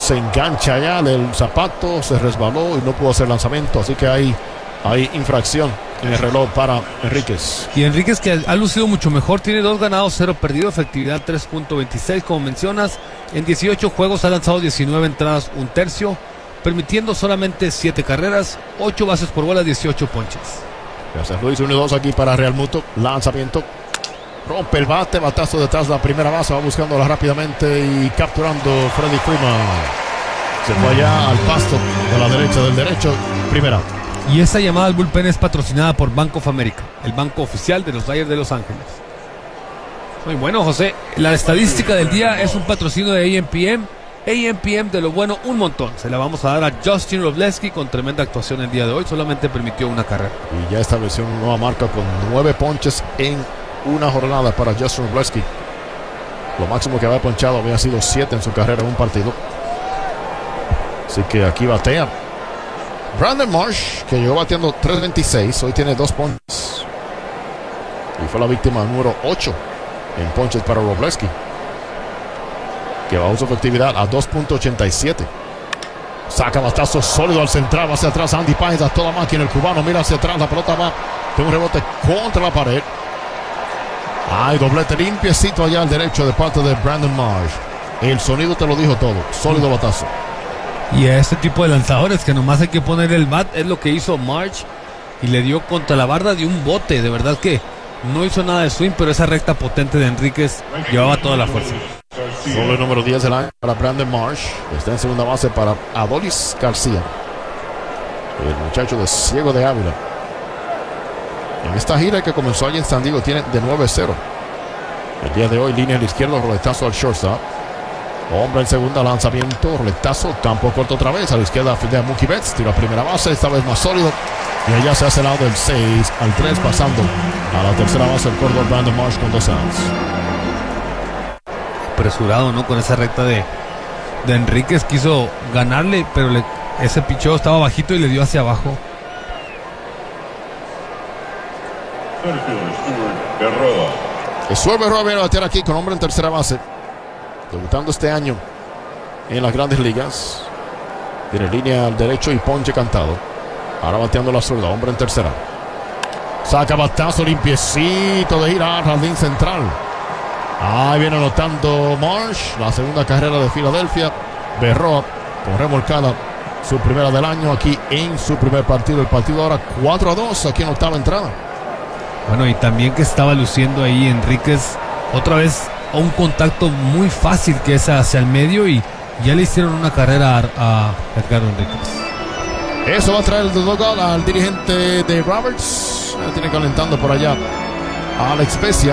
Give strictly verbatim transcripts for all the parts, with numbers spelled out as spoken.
se engancha ya del zapato, se resbaló y no pudo hacer lanzamiento, así que hay, hay infracción en el reloj para Enríquez. Y Enríquez, que ha lucido mucho mejor, tiene dos ganados, cero perdidos, efectividad tres punto veintiséis, como mencionas. En dieciocho juegos ha lanzado diecinueve entradas, un tercio, permitiendo solamente siete carreras, ocho bases por bola, dieciocho ponches. Gracias Luis, uno y dos aquí para Real Muto. Lanzamiento, rompe el bate, batazo detrás de la primera base, va buscándola rápidamente y capturando Freddy Freeman. Se fue allá al pasto de la derecha del derecho, primera. Y esta llamada al bullpen es patrocinada por Bank of America, el banco oficial de los Dodgers de Los Ángeles. Muy bueno, José. La estadística del día es un patrocinio de A M P M. A M P M de lo bueno, un montón. Se la vamos a dar a Justin Wrobleski con tremenda actuación el día de hoy. Solamente permitió una carrera. Y ya estableció una nueva marca con nueve ponches en una jornada para Justin Wrobleski. Lo máximo que había ponchado había sido siete en su carrera en un partido. Así que aquí batea Brandon Marsh, que llegó bateando tres veintiséis. Hoy tiene dos ponches. Y fue la víctima número ocho en ponches para Wrobleski, que bajó su efectividad a dos punto ochenta y siete. Saca batazo sólido al central, va hacia atrás Andy Páez a toda máquina. El cubano mira hacia atrás, la pelota va de un rebote contra la pared. Ay, doblete limpiecito allá al derecho de parte de Brandon Marsh. El sonido te lo dijo todo, sólido batazo. Y a este tipo de lanzadores que nomás hay que poner el bat, es lo que hizo Marsh y le dio contra la barda de un bote. De verdad que no hizo nada de swing, pero esa recta potente de Enríquez llevaba toda la fuerza. Solo el número diez del año para Brandon Marsh. Está en segunda base para Adolis García, el muchacho de Ciego de Ávila. En esta gira que comenzó allí en San Diego tiene de nueve cero. El día de hoy, línea a la izquierda, roletazo al shortstop. Hombre en segunda, lanzamiento, roletazo, campo corto otra vez. A la izquierda, de Mookie Betts, tira a primera base, esta vez más sólido. Y allá se hace el lado del seis al tres, pasando a la tercera base el corredor Brandon Marsh con dos outs. Apresurado, ¿no? Con esa recta de, de Enríquez, quiso ganarle, pero le, ese picheo estaba bajito y le dio hacia abajo. Stuart Berroa viene a batear aquí con hombre en tercera base, debutando este año en las grandes ligas. Tiene línea al derecho y ponche cantado. Ahora bateando la zurda, hombre en tercera. Saca batazo limpiecito de gira al jardín central. Ahí viene anotando Marsh, la segunda carrera de Filadelfia. Berroa con remolcada, su primera del año aquí en su primer partido. El partido ahora cuatro a dos aquí en octava entrada. Bueno, y también que estaba luciendo ahí Enríquez otra vez a un contacto muy fácil que es hacia el medio, y ya le hicieron una carrera a, a Edgardo Enríquez. Eso va a traer el dugout al dirigente de Roberts. Ya tiene calentando por allá a Alex Vesia,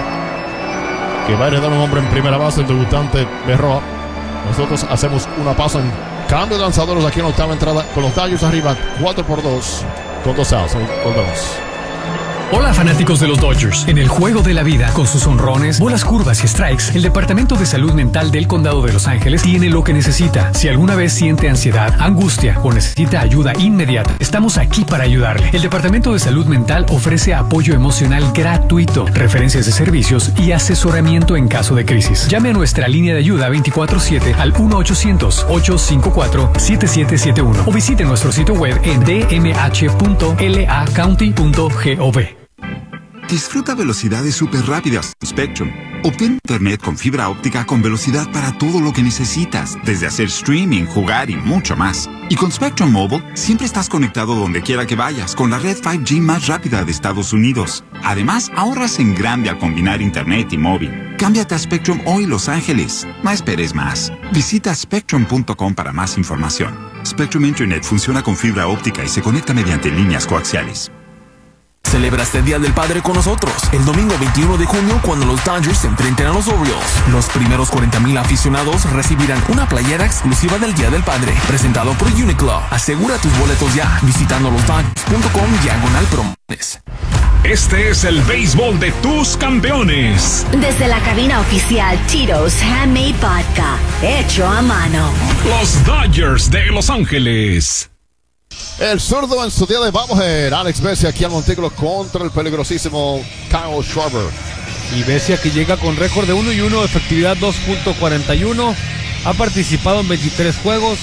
que va a heredar un hombre en primera base, el debutante Berroa. Nosotros hacemos una pausa en cambio de lanzadores aquí en octava entrada con los Dodgers arriba cuatro por dos con dos outs. Volvemos. Hola fanáticos de los Dodgers. En el juego de la vida, con sus honrones, bolas curvas y strikes, el Departamento de Salud Mental del Condado de Los Ángeles tiene lo que necesita. Si alguna vez siente ansiedad, angustia o necesita ayuda inmediata, estamos aquí para ayudarle. El Departamento de Salud Mental ofrece apoyo emocional gratuito, referencias de servicios y asesoramiento en caso de crisis. Llame a nuestra línea de ayuda veinticuatro siete al uno ochocientos, ocho cinco cuatro, siete siete siete uno o visite nuestro sitio web en d m h punto l a county punto gov. Disfruta velocidades súper rápidas. Spectrum. Obtén internet con fibra óptica con velocidad para todo lo que necesitas, desde hacer streaming, jugar y mucho más. Y con Spectrum Mobile, siempre estás conectado donde quiera que vayas, con la red cinco G más rápida de Estados Unidos. Además, ahorras en grande al combinar internet y móvil. Cámbiate a Spectrum hoy, Los Ángeles. No esperes más. Visita spectrum punto com para más información. Spectrum Internet funciona con fibra óptica y se conecta mediante líneas coaxiales. Celebra este Día del Padre con nosotros el domingo veintiuno de junio, cuando los Dodgers se enfrenten a los Orioles. Los primeros cuarenta mil aficionados recibirán una playera exclusiva del Día del Padre, presentado por Uniqlo. Asegura tus boletos ya visitando los dodgers punto com diagonal promociones. Este es el béisbol de tus campeones. Desde la cabina oficial Tito's Handmade Vodka, hecho a mano. Los Dodgers de Los Ángeles. El zurdo en su día de vamos a ver Alex Vesia aquí al montículo contra el peligrosísimo Kyle Schwarber. Y Vesia, que llega con récord de uno y uno, efectividad dos punto cuarenta y uno, ha participado en veintitrés juegos,